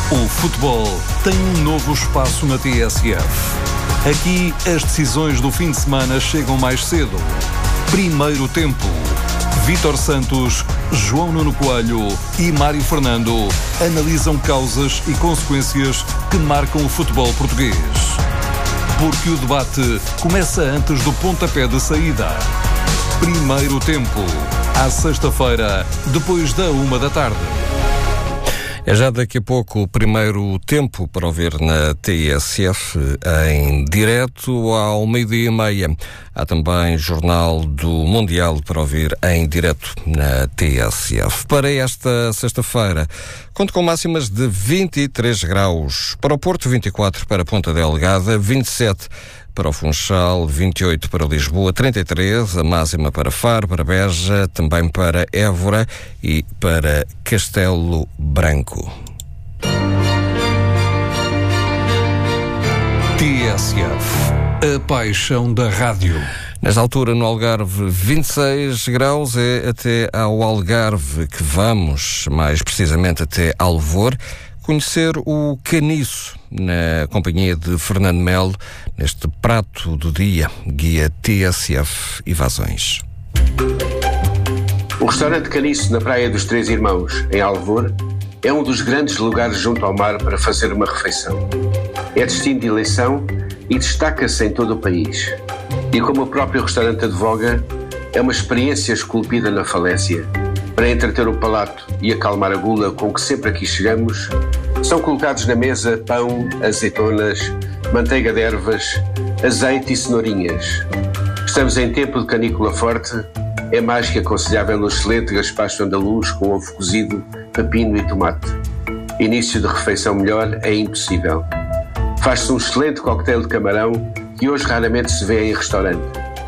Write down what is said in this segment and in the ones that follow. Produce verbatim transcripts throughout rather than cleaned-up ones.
O futebol tem um novo espaço na T S F. Aqui, as decisões do fim de semana chegam mais cedo. Primeiro tempo. Vítor Santos, João Nuno Coelho e Mário Fernando analisam causas e consequências que marcam o futebol português. Porque o debate começa antes do pontapé de saída. Primeiro tempo. À sexta-feira, depois da uma da tarde. É já daqui a pouco o primeiro tempo para ouvir na T S F em direto ao meio-dia e meia. Há também Jornal do Mundial para ouvir em direto na T S F. Para esta sexta-feira, conto com máximas de vinte e três graus. Para o Porto, vinte e quatro para Ponta Delgada, vinte e sete para o Funchal, vinte e oito para Lisboa, trinta e três, a máxima para Faro, para Beja, também para Évora e para Castelo Branco. T S F, a paixão da rádio. Nesta altura, no Algarve, vinte e seis graus, é até ao Algarve que vamos, mais precisamente até Alvor, conhecer o caniço, na companhia de Fernando Melo, neste prato do dia, guia T S F Evasões. O restaurante Caniço, na Praia dos Três Irmãos, em Alvor, é um dos grandes lugares junto ao mar para fazer uma refeição. É destino de eleição e destaca-se em todo o país. E como o próprio restaurante advoga, é uma experiência esculpida na falência. Para entreter o palato e acalmar a gula com que sempre aqui chegamos, são colocados na mesa pão, azeitonas, manteiga de ervas, azeite e cenourinhas. Estamos em tempo de canícula forte, é mais que aconselhável um excelente gaspacho andaluz com ovo cozido, pepino e tomate. Início de refeição melhor é impossível. Faz-se um excelente coquetel de camarão que hoje raramente se vê em restaurante.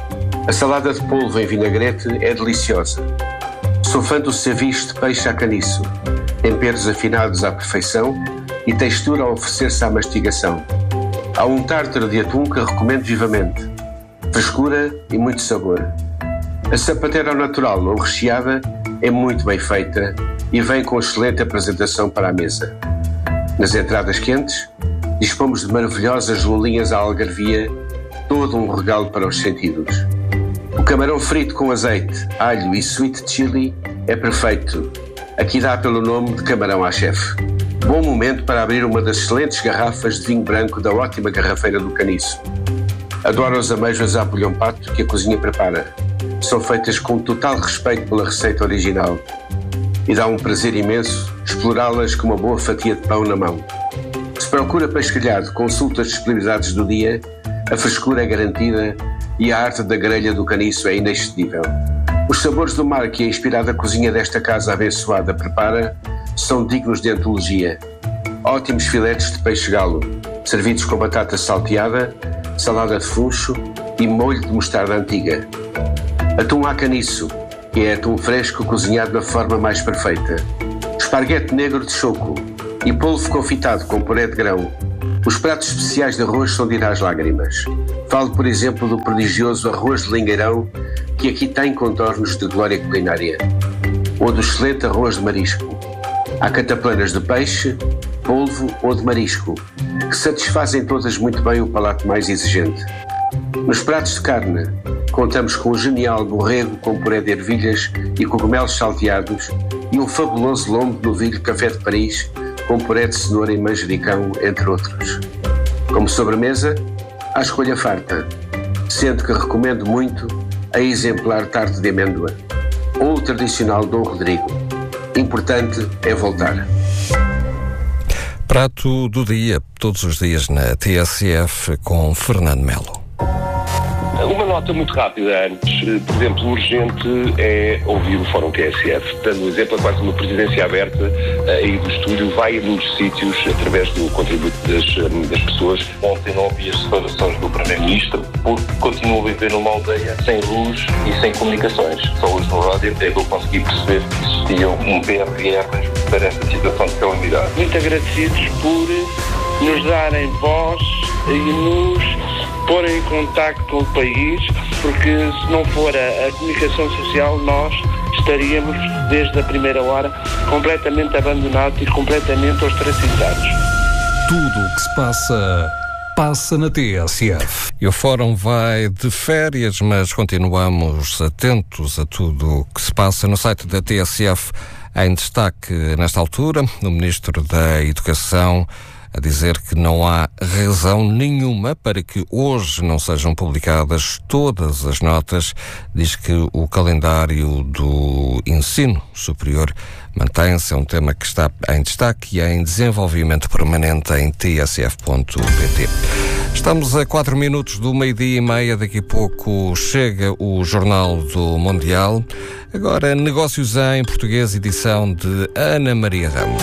A salada de polvo em vinagrete é deliciosa. Sou fã do ceviche de peixe a caniço, temperos afinados à perfeição e textura a oferecer-se à mastigação. Há um tártaro de atum que recomendo vivamente. Frescura e muito sabor. A sapateira ao natural ou recheada é muito bem feita e vem com excelente apresentação para a mesa. Nas entradas quentes, dispomos de maravilhosas lulinhas à algarvia, todo um regalo para os sentidos. O camarão frito com azeite, alho e sweet chili é perfeito. Aqui dá pelo nome de camarão à chefe. Bom momento para abrir uma das excelentes garrafas de vinho branco da ótima garrafeira do Caniço. Adoro as ameijas à bolhão pato que a cozinha prepara. São feitas com total respeito pela receita original. E dá um prazer imenso explorá-las com uma boa fatia de pão na mão. Se procura peixe grelhado, consulta as disponibilidades do dia, a frescura é garantida e a arte da grelha do Caniço é inexcedível. Os sabores do mar que a inspirada cozinha desta casa abençoada prepara são dignos de antologia. Ótimos filetes de peixe-galo, servidos com batata salteada, salada de funcho e molho de mostarda antiga. Atum à caniço, que é atum fresco cozinhado da forma mais perfeita. Esparguete negro de choco e polvo confitado com puré de grão. Os pratos especiais de arroz são de ir às lágrimas. Falo, por exemplo, do prodigioso arroz de lingueirão, que aqui tem contornos de glória culinária. Ou do excelente arroz de marisco. Há cataplanas de peixe, polvo ou de marisco, que satisfazem todas muito bem o palato mais exigente. Nos pratos de carne, contamos com o genial borrego com puré de ervilhas e cogumelos salteados e um fabuloso lombo de novilho café de Paris com puré de cenoura e manjericão, entre outros. Como sobremesa, há escolha farta, sendo que recomendo muito a exemplar tarte de amêndoa ou o tradicional Dom Rodrigo. Importante é voltar. Prato do dia, todos os dias na T S F com Fernando Melo. Uma nota muito rápida antes. Por exemplo, urgente é ouvir o Fórum T S F. Dando um exemplo, é quase uma presidência aberta aí do estúdio, vai a muitos sítios através do contributo das, das pessoas. Ontem não ouvi as declarações do Primeiro-Ministro porque continuo a viver numa aldeia sem luz e sem comunicações. Só hoje no rádio é que eu consegui perceber que existia um P R R para esta situação de calamidade. Muito agradecidos por nos darem voz e nos porem em contacto com o país, porque se não for a, a comunicação social, nós estaríamos, desde a primeira hora, completamente abandonados e completamente ostracizados. Tudo o que se passa, passa na T S F. E o Fórum vai de férias, mas continuamos atentos a tudo o que se passa no site da T S F. Em destaque, nesta altura, o Ministro da Educação a dizer que não há razão nenhuma para que hoje não sejam publicadas todas as notas. Diz que o calendário do ensino superior mantém-se, é um tema que está em destaque e em desenvolvimento permanente em t s f ponto p t. Estamos a quatro minutos do meio-dia e meia, daqui a pouco chega o Jornal do Mundial. Agora, Negócios em Português, edição de Ana Maria Ramos.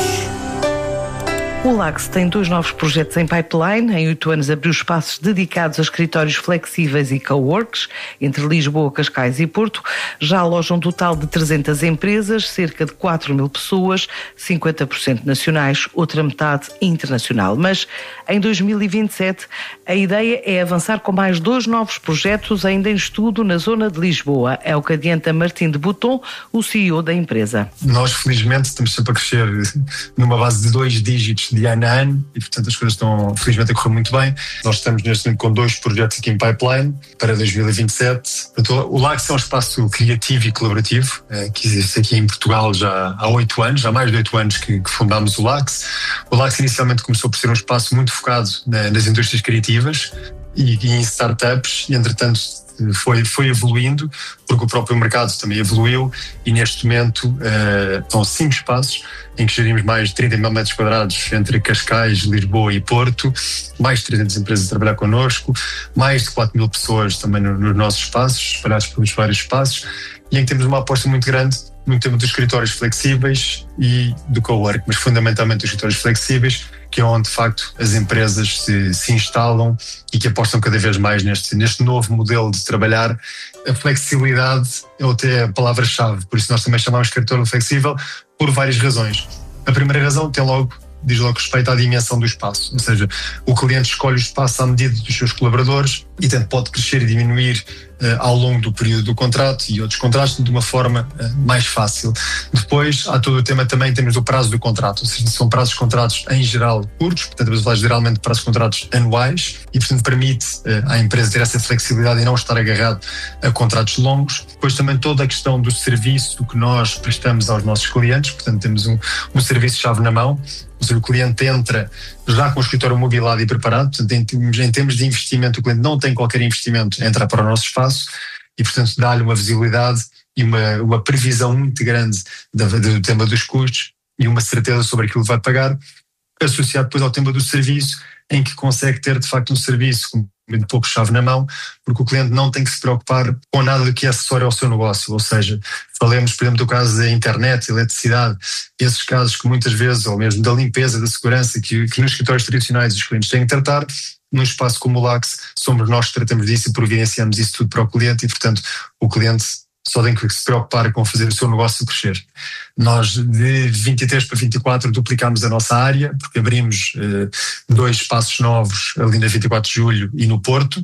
O Lax tem dois novos projetos em pipeline. Em oito anos abriu espaços dedicados a escritórios flexíveis e coworks entre Lisboa, Cascais e Porto. Já alojam um total de trezentas empresas, cerca de quatro mil pessoas, cinquenta por cento nacionais, outra metade internacional. Mas em dois mil e vinte e sete a ideia é avançar com mais dois novos projetos ainda em estudo na zona de Lisboa. É o que adianta Martim de Botton, o C E O da empresa. Nós, felizmente, estamos sempre a crescer numa base de dois dígitos de ano a ano e, portanto, as coisas estão, felizmente, a correr muito bem. Nós estamos, neste momento, com dois projetos aqui em pipeline para dois mil e vinte e sete. Portanto, o Lax é um espaço criativo e colaborativo é, que existe aqui em Portugal já há oito anos, há mais de oito anos que, que fundámos o Lax. O Lax inicialmente começou por ser um espaço muito focado na, nas indústrias criativas e, e em startups e, entretanto, Foi, foi evoluindo, porque o próprio mercado também evoluiu e neste momento uh, estão cinco espaços em que gerimos mais de trinta mil metros quadrados entre Cascais, Lisboa e Porto, mais de trezentas empresas a trabalhar connosco, mais de quatro mil pessoas também no, nos nossos espaços, espalhados pelos vários espaços, e em que temos uma aposta muito grande no tema dos escritórios flexíveis e do cowork, mas fundamentalmente dos escritórios flexíveis, que é onde de facto as empresas se, se instalam e que apostam cada vez mais neste, neste novo modelo de trabalhar. A flexibilidade é até a palavra-chave, por isso nós também chamamos escritório flexível por várias razões. A primeira razão tem logo, diz logo respeito à dimensão do espaço, ou seja, o cliente escolhe o espaço à medida dos seus colaboradores e tanto pode crescer e diminuir uh, ao longo do período do contrato e outros contratos de uma forma uh, mais fácil. Depois há todo o tema também, temos o prazo do contrato, ou seja, são prazos de contratos em geral curtos, portanto vamos falar geralmente de prazos de contratos anuais e portanto permite uh, à empresa ter essa flexibilidade e não estar agarrado a contratos longos. Depois também toda a questão do serviço que nós prestamos aos nossos clientes, portanto temos um, um serviço-chave na mão, ou seja, o cliente entra já com o escritório mobilado e preparado, portanto em termos, em termos de investimento o cliente não tem qualquer investimento, entra para o nosso espaço e portanto dá-lhe uma visibilidade e uma, uma previsão muito grande do, do tema dos custos e uma certeza sobre aquilo que vai pagar, associado depois ao tema do serviço, em que consegue ter de facto um serviço com muito pouco chave na mão, porque o cliente não tem que se preocupar com nada do que é acessório ao seu negócio, ou seja, falemos por exemplo do caso da internet, eletricidade, esses casos que muitas vezes, ou mesmo da limpeza, da segurança, que, que nos escritórios tradicionais os clientes têm que tratar, num espaço como o Lax, somos nós que tratamos disso e providenciamos isso tudo para o cliente e portanto o cliente só tem que se preocupar com fazer o seu negócio crescer. Nós, de vinte e três para vinte e quatro, duplicámos a nossa área, porque abrimos eh, dois espaços novos ali na vinte e quatro de julho e no Porto,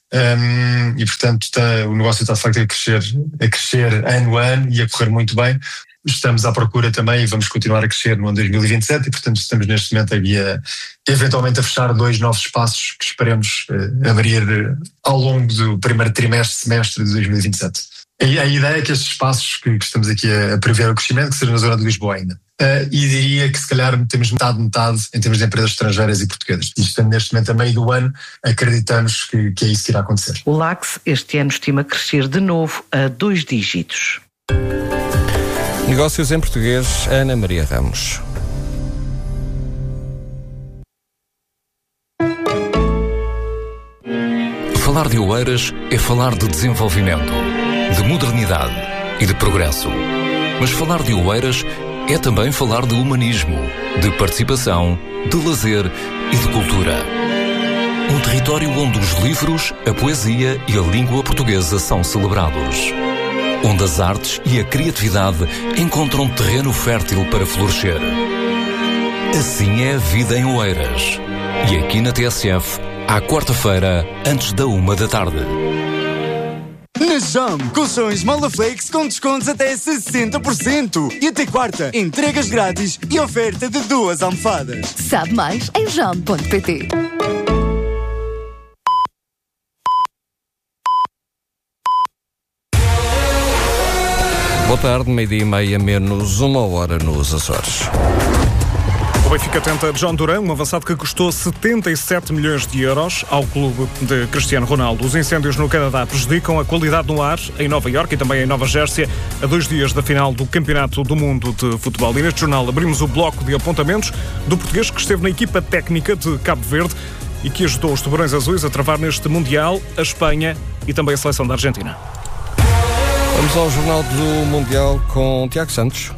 um, e portanto está, o negócio está de facto a crescer, a crescer ano a ano e a correr muito bem. Estamos à procura também e vamos continuar a crescer no ano dois mil e vinte e sete e portanto estamos neste momento aqui a, eventualmente a fechar dois novos espaços que esperemos eh, abrir ao longo do primeiro trimestre, semestre de dois mil e vinte e sete. A ideia é que estes espaços que estamos aqui a prever o crescimento, que seja na zona de Lisboa ainda. Uh, e diria que se calhar temos metade-metade em termos de empresas estrangeiras e portuguesas. E estando neste momento a meio do ano, acreditamos que, que é isso que irá acontecer. O Lax este ano estima crescer de novo a dois dígitos. Negócios em Português, Ana Maria Ramos. Falar de Oeiras é falar de desenvolvimento, de modernidade e de progresso. Mas falar de Oeiras é também falar de humanismo, de participação, de lazer e de cultura. Um território onde os livros, a poesia e a língua portuguesa são celebrados. Onde as artes e a criatividade encontram terreno fértil para florescer. Assim é a vida em Oeiras. E aqui na T S F, à quarta-feira, antes da uma da tarde. Na Jump. Colchões Molaflex com descontos até sessenta por cento. E até quarta, entregas grátis e oferta de duas almofadas. Sabe mais em jump ponto pt. Boa tarde, meio-dia e meia, menos uma hora nos Açores. O Benfica tenta John Duran, um avançado que custou setenta e sete milhões de euros ao clube de Cristiano Ronaldo. Os incêndios no Canadá prejudicam a qualidade no ar em Nova Iorque e também em Nova Jersey, a dois dias da final do Campeonato do Mundo de Futebol. E neste jornal abrimos o bloco de apontamentos do português que esteve na equipa técnica de Cabo Verde e que ajudou os Tubarões Azuis a travar neste Mundial a Espanha e também a seleção da Argentina. Vamos ao Jornal do Mundial com Tiago Santos.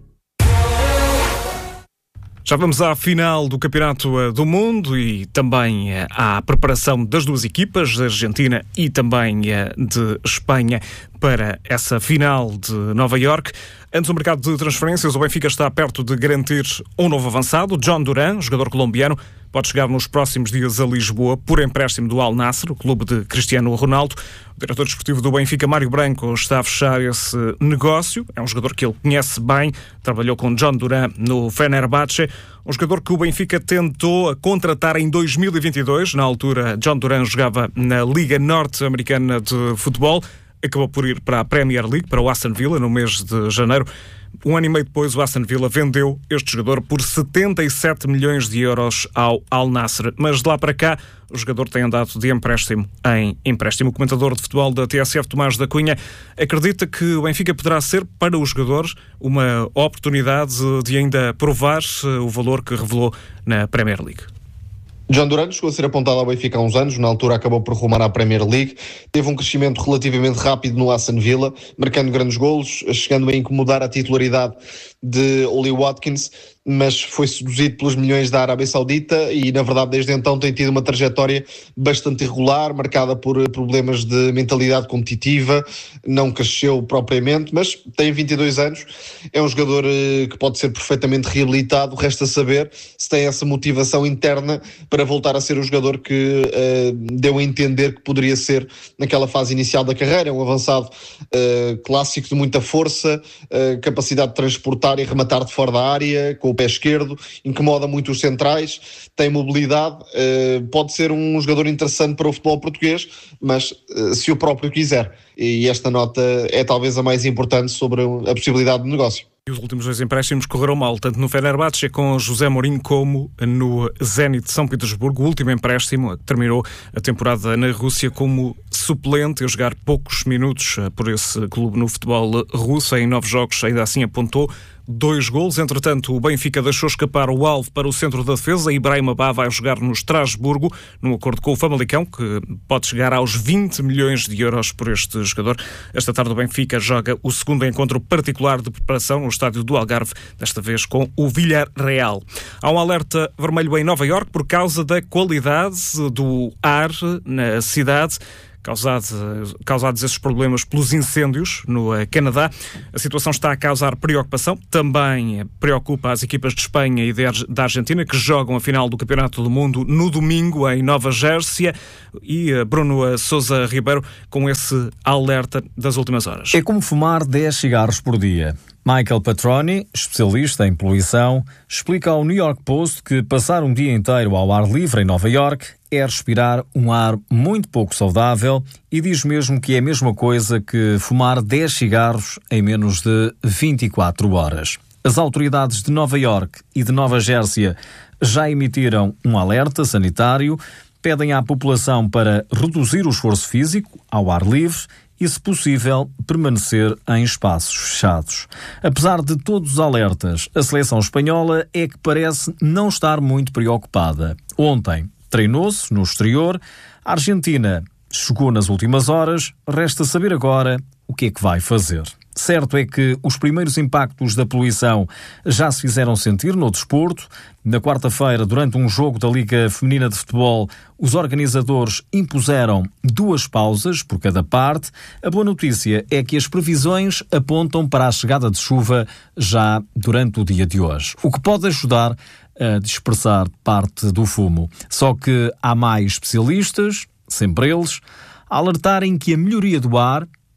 Já vamos à final do Campeonato do Mundo e também à preparação das duas equipas, da Argentina e também de Espanha, para essa final de Nova Iorque. Antes do mercado de transferências, o Benfica está perto de garantir um novo avançado. John Duran, jogador colombiano, pode chegar nos próximos dias a Lisboa por empréstimo do Al Nassr, o clube de Cristiano Ronaldo. O diretor desportivo do Benfica, Mário Branco, está a fechar esse negócio. É um jogador que ele conhece bem, trabalhou com John Duran no Fenerbahçe. Um jogador que o Benfica tentou contratar em dois mil e vinte e dois. Na altura, John Duran jogava na Liga Norte-Americana de Futebol. Acabou por ir para a Premier League, para o Aston Villa, no mês de janeiro. Um ano e meio depois, o Aston Villa vendeu este jogador por setenta e sete milhões de euros ao Al Nassr. Mas de lá para cá, o jogador tem andado de empréstimo em empréstimo. O comentador de futebol da T S F, Tomás da Cunha, acredita que o Benfica poderá ser, para os jogadores, uma oportunidade de ainda provar o valor que revelou na Premier League. John Duran chegou a ser apontado ao Benfica há uns anos, na altura acabou por rumar à Premier League, teve um crescimento relativamente rápido no Aston Villa, marcando grandes golos, chegando a incomodar a titularidade de Ollie Watkins, mas foi seduzido pelos milhões da Arábia Saudita e, na verdade, desde então tem tido uma trajetória bastante irregular, marcada por problemas de mentalidade competitiva, não cresceu propriamente, mas tem vinte e dois anos, é um jogador que pode ser perfeitamente reabilitado, resta saber se tem essa motivação interna para voltar a ser o jogador que uh, deu a entender que poderia ser naquela fase inicial da carreira. É um avançado uh, clássico de muita força, uh, capacidade de transportar e rematar de fora da área, com o pé esquerdo, incomoda muito os centrais, tem mobilidade, uh, pode ser um jogador interessante para o futebol português, mas uh, se o próprio quiser. E esta nota é talvez a mais importante sobre a possibilidade de negócio. E os últimos dois empréstimos correram mal, tanto no Fenerbahçe com José Mourinho como no Zenit de São Petersburgo. O último empréstimo terminou a temporada na Rússia como suplente, a jogar poucos minutos por esse clube no futebol russo. Em nove jogos ainda assim apontou dois golos. Entretanto, o Benfica deixou escapar o alvo para o centro da defesa. Ibrahima Ba vai jogar no Estrasburgo, num acordo com o Famalicão, que pode chegar aos vinte milhões de euros por este jogador. Esta tarde o Benfica joga o segundo encontro particular de preparação no estádio do Algarve, desta vez com o Villarreal. Há um alerta vermelho em Nova Iorque por causa da qualidade do ar na cidade, Causado, causados esses problemas pelos incêndios no Canadá. A situação está a causar preocupação. Também preocupa as equipas de Espanha e da Argentina, que jogam a final do Campeonato do Mundo no domingo em Nova Jersey. E Bruno Sousa Ribeiro com esse alerta das últimas horas. É como fumar dez cigarros por dia. Michael Patroni, especialista em poluição, explica ao New York Post que passar um dia inteiro ao ar livre em Nova Iorque é respirar um ar muito pouco saudável e diz mesmo que é a mesma coisa que fumar dez cigarros em menos de vinte e quatro horas. As autoridades de Nova Iorque e de Nova Jersey já emitiram um alerta sanitário, pedem à população para reduzir o esforço físico ao ar livre e, se possível, permanecer em espaços fechados. Apesar de todos os alertas, a seleção espanhola é que parece não estar muito preocupada. Ontem treinou-se no exterior, a Argentina chegou nas últimas horas, resta saber agora o que é que vai fazer. Certo é que os primeiros impactos da poluição já se fizeram sentir no desporto. Na quarta-feira, durante um jogo da Liga Feminina de Futebol, os organizadores impuseram duas pausas por cada parte. A boa notícia é que as previsões apontam para a chegada de chuva já durante o dia de hoje, o que pode ajudar a dispersar parte do fumo. Só que há mais especialistas, sempre eles, a alertarem que a melhoria do ar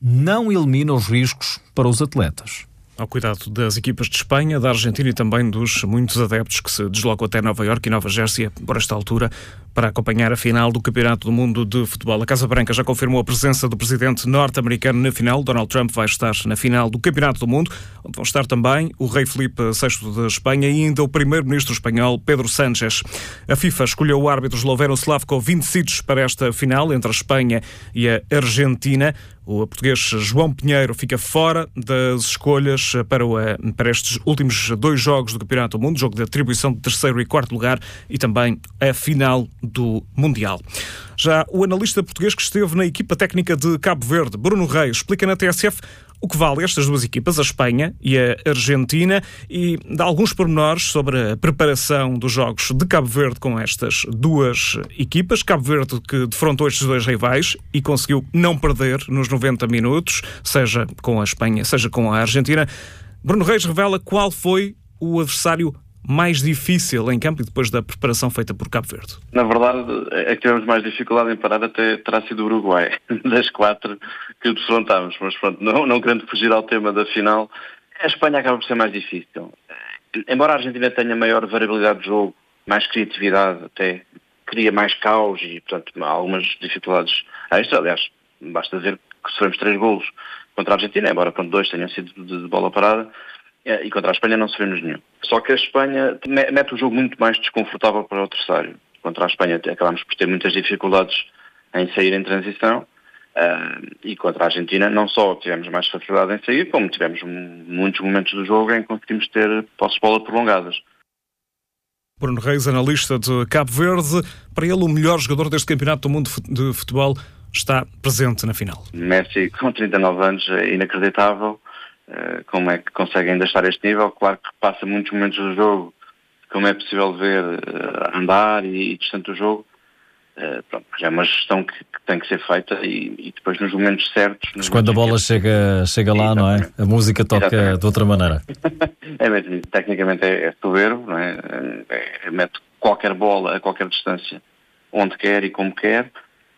não elimina os riscos para os atletas. Ao cuidado das equipas de Espanha, da Argentina e também dos muitos adeptos que se deslocam até Nova Iorque e Nova Jersey por esta altura para acompanhar a final do Campeonato do Mundo de Futebol. A Casa Branca já confirmou a presença do presidente norte-americano na final. Donald Trump vai estar na final do Campeonato do Mundo, onde vão estar também o rei Filipe sexto de Espanha e ainda o primeiro-ministro espanhol Pedro Sánchez. A FIFA escolheu o árbitro esloveno Slavko Vincic para esta final entre a Espanha e a Argentina. O português João Pinheiro fica fora das escolhas para, o, para estes últimos dois jogos do Campeonato do Mundo, jogo de atribuição de terceiro e quarto lugar e também a final do Mundial. Já o analista português que esteve na equipa técnica de Cabo Verde, Bruno Reis, explica na T S F o que vale estas duas equipas, a Espanha e a Argentina, e dá alguns pormenores sobre a preparação dos jogos de Cabo Verde com estas duas equipas. Cabo Verde que defrontou estes dois rivais e conseguiu não perder nos noventa minutos, seja com a Espanha, seja com a Argentina. Bruno Reis revela qual foi o adversário mais difícil em campo e depois da preparação feita por Cabo Verde. Na verdade, é que tivemos mais dificuldade em parar até terá sido o Uruguai, das quatro que defrontámos. Mas pronto, não, não querendo fugir ao tema da final, a Espanha acaba por ser mais difícil. Embora a Argentina tenha maior variabilidade de jogo, mais criatividade até, cria mais caos e, portanto, algumas dificuldades extra. Aliás, basta ver que sofremos três golos contra a Argentina, embora pronto, dois tenham sido de, de bola parada. E contra a Espanha não sofremos nenhum. Só que a Espanha mete o jogo muito mais desconfortável para o adversário. Contra a Espanha acabámos por ter muitas dificuldades em sair em transição uh, e contra a Argentina não só tivemos mais facilidade em sair, como tivemos muitos momentos do jogo em que conseguimos ter posses de bola prolongadas. Bruno Reis, analista de Cabo Verde. Para ele, o melhor jogador deste Campeonato do Mundo de Futebol está presente na final. Messi, com trinta e nove anos, é inacreditável. Uh, como é que consegue ainda estar a este nível? Claro que passa muitos momentos do jogo, como é possível ver, uh, andar e, e distante do jogo. Uh, pronto, é uma gestão que, que tem que ser feita e, e depois nos momentos certos... Mas quando a bola chega, chega lá, exatamente, não é? A música toca exatamente de outra maneira. É mesmo, tecnicamente é, é soberbo, não é? É, é, mete qualquer bola a qualquer distância, onde quer e como quer,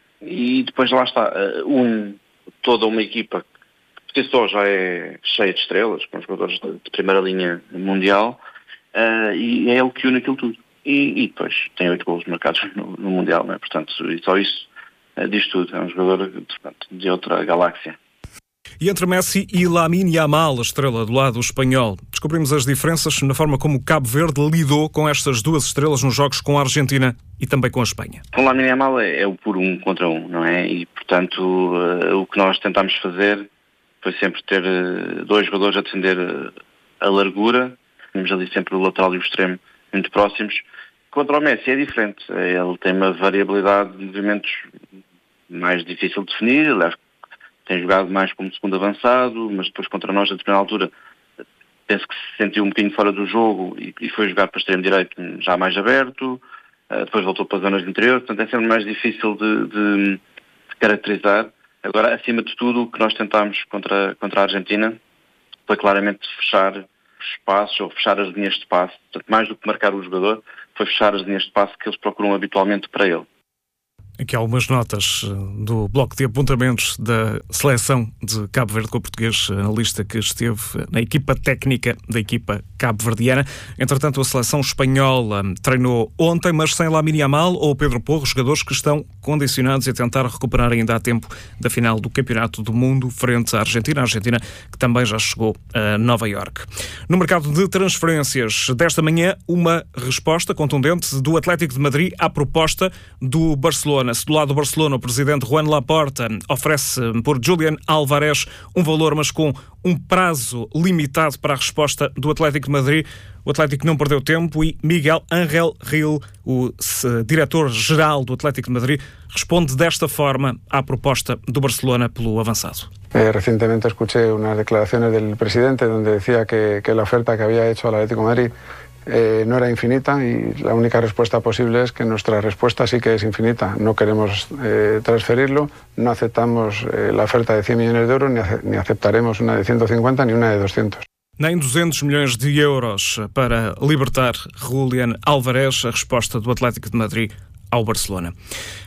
e depois lá está, uh, um, toda uma equipa que só já é cheia de estrelas, com jogadores de, de primeira linha mundial, uh, e é ele que une aquilo tudo. E, e depois tem oito golos marcados no, no Mundial, não é? Portanto, e só isso uh, diz tudo. É um jogador portanto, de outra galáxia. E entre Messi e Lamine Yamal, a estrela do lado espanhol, descobrimos as diferenças na forma como o Cabo Verde lidou com estas duas estrelas nos jogos com a Argentina e também com a Espanha. Com o Lamine Yamal é, é o por um contra um, não é? E, portanto, uh, o que nós tentámos fazer foi sempre ter uh, dois jogadores a defender uh, a largura. Temos ali sempre o lateral e o extremo muito próximos. Contra o Messi é diferente. Ele tem uma variabilidade de movimentos mais difícil de definir. Aliás, tem jogado mais como segundo avançado, mas depois contra nós, a determinada altura, penso que se sentiu um bocadinho fora do jogo e, e foi jogar para o extremo direito já mais aberto. Uh, depois voltou para as zonas de interior. Portanto, é sempre mais difícil de, de, de caracterizar. Agora, acima de tudo, o que nós tentámos contra, contra a Argentina foi claramente fechar os espaços ou fechar as linhas de passe. Portanto, mais do que marcar o jogador, foi fechar as linhas de passe que eles procuram habitualmente para ele. Aqui há algumas notas do bloco de apontamentos da seleção de Cabo Verde com o português analista que esteve na equipa técnica da equipa cabo-verdiana. Entretanto, a seleção espanhola treinou ontem, mas sem Lamine Yamal ou Pedro Porro, jogadores que estão condicionados a tentar recuperar ainda a tempo da final do Campeonato do Mundo frente à Argentina. A Argentina que também já chegou a Nova Iorque. No mercado de transferências desta manhã, uma resposta contundente do Atlético de Madrid à proposta do Barcelona. Do lado do Barcelona, o presidente Juan Laporta oferece por Julián Álvarez um valor, mas com um prazo limitado para a resposta do Atlético de Madrid. O Atlético não perdeu tempo e Miguel Ángel Gil, o diretor-geral do Atlético de Madrid, responde desta forma à proposta do Barcelona pelo avançado. Eh, recientemente escuché unas declaraciones del presidente donde decía que, que la oferta que había hecho al Atlético de Madrid Eh, no era infinita y la única respuesta posible es que nuestra respuesta sí que es infinita. No queremos eh, transferirlo, no aceptamos eh, la oferta de cien millones de euros, ni, ace- ni aceptaremos una de ciento cincuenta ni una de doscientos. Nem duzentos milhões de euros para libertar Julián Álvarez, a resposta do Atlético de Madrid ao Barcelona.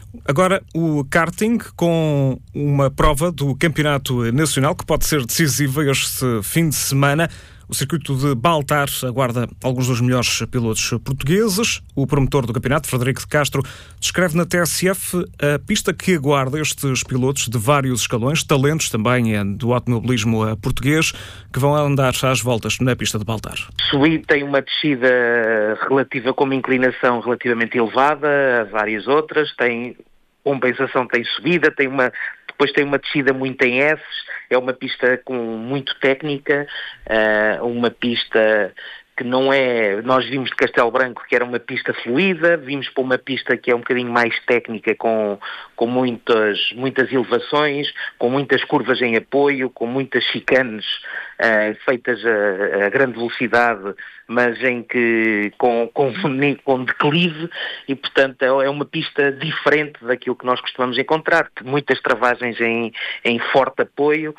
Agora o karting, com uma prova do Campeonato Nacional que pode ser decisiva este fim de semana. O circuito de Baltar aguarda alguns dos melhores pilotos portugueses. O promotor do campeonato, Frederico de Castro, descreve na T S F a pista que aguarda estes pilotos de vários escalões, talentos também do automobilismo português, que vão andar às voltas na pista de Baltar. Suí tem uma descida relativa com uma inclinação relativamente elevada, várias outras, tem compensação, tem subida, tem uma... Depois tem uma descida muito em S's, é uma pista com muito técnica, uh, uma pista que não é... Nós vimos de Castelo Branco que era uma pista fluida, vimos para uma pista que é um bocadinho mais técnica, com, com muitas, muitas elevações, com muitas curvas em apoio, com muitas chicanes uh, feitas a, a grande velocidade, mas em que com, com, com declive, e portanto é uma pista diferente daquilo que nós costumamos encontrar, muitas travagens em, em forte apoio,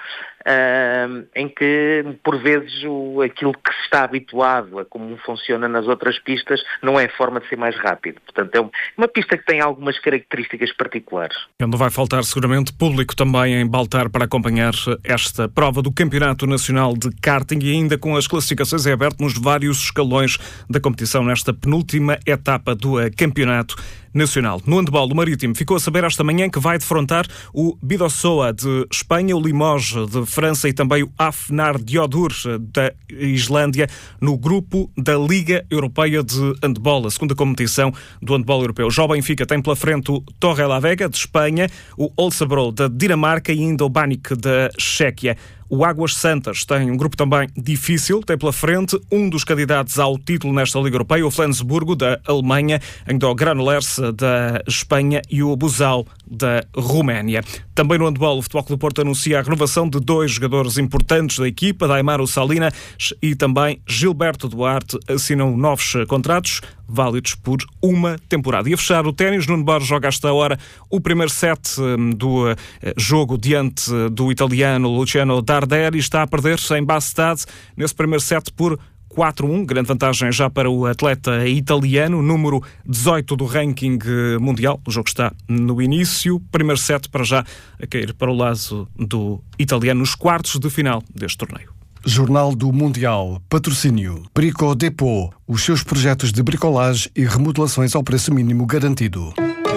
uh, em que por vezes o, aquilo que se está habituado a como funciona nas outras pistas não é a forma de ser mais rápido. Portanto é uma pista que tem algumas características particulares. Não vai faltar seguramente público também em Baltar para acompanhar esta prova do Campeonato Nacional de Karting, e ainda com as classificações em aberto nos vários escalões da competição nesta penúltima etapa do Campeonato Nacional. No handball, o Marítimo ficou a saber esta manhã que vai defrontar o Bidasoa de Espanha, o Limoges de França e também o Hafnar de Odur da Islândia no grupo da Liga Europeia de Handball, a segunda competição do handball europeu. Já o Benfica tem pela frente o Torrelavega de Espanha, o Olsabro da Dinamarca e ainda o Baník da Chequia. O Águas Santas tem um grupo também difícil, tem pela frente um dos candidatos ao título nesta Liga Europeia, o Flensburgo da Alemanha, ainda o Granollers da Espanha e o Buzau da Roménia. Também no handball, o Futebol Clube do Porto anuncia a renovação de dois jogadores importantes da equipa, Daimaro Salina e também Gilberto Duarte, assinam novos contratos válidos por uma temporada. E a fechar o ténis, Nuno Borges joga esta hora o primeiro set do jogo diante do italiano Luciano Darderi, está a perder-se em Bastad nesse primeiro set por quatro a um, grande vantagem já para o atleta italiano, número dezoito do ranking mundial. O jogo está no início, primeiro set para já a cair para o lado do italiano nos quartos de final deste torneio. Jornal do Mundial, patrocínio Brico Depot, os seus projetos de bricolagem e remodelações ao preço mínimo garantido.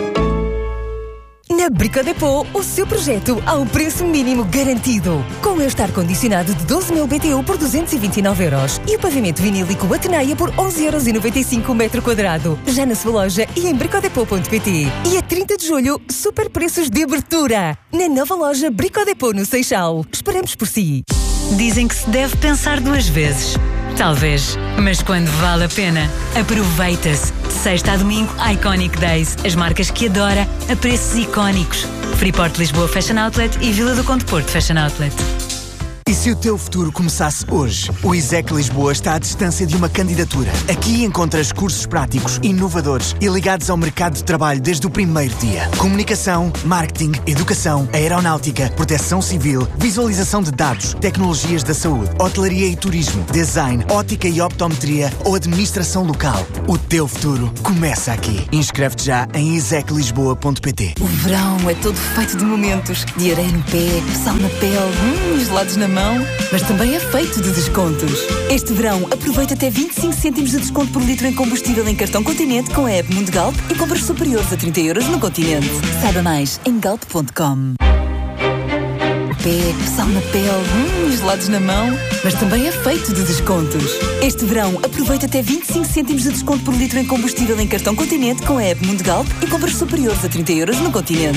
Na Brico Depot, o seu projeto ao preço mínimo garantido. Com este ar-condicionado de doze mil B T U por duzentos e vinte e nove euros e o pavimento vinílico Atenaia por onze euros e noventa e cinco o metro quadrado. Já na sua loja e em bricodepot ponto pt. E a trinta de julho, super preços de abertura. Na nova loja Brico Depot no Seixal. Esperamos por si. Dizem que se deve pensar duas vezes. Talvez, mas quando vale a pena, aproveita-se. De sexta a domingo, Iconic Days. As marcas que adora a preços icónicos. Freeport Lisboa Fashion Outlet e Vila do Conde Porto Fashion Outlet. E se o teu futuro começasse hoje? O ISEC Lisboa está à distância de uma candidatura. Aqui encontras cursos práticos, inovadores e ligados ao mercado de trabalho desde o primeiro dia. Comunicação, marketing, educação, aeronáutica, proteção civil, visualização de dados, tecnologias da saúde, hotelaria e turismo, design, ótica e optometria ou administração local. O teu futuro começa aqui. Inscreve-te já em isec lisboa ponto pt. O verão é todo feito de momentos. De areia no pé, sal na pele, hum, gelados na mão, mas também é feito de descontos. Este verão, aproveita até vinte e cinco cêntimos de desconto por litro em combustível em cartão Continente com a app Mundo Galp e compras superiores a trinta euros no Continente. Saiba mais em galp ponto com. Pé, sal na pele, hum, gelados na mão, mas também é feito de descontos. Este verão, aproveita até vinte e cinco cêntimos de desconto por litro em combustível em cartão Continente com a app Mundo Galp e compras superiores a trinta euros no Continente.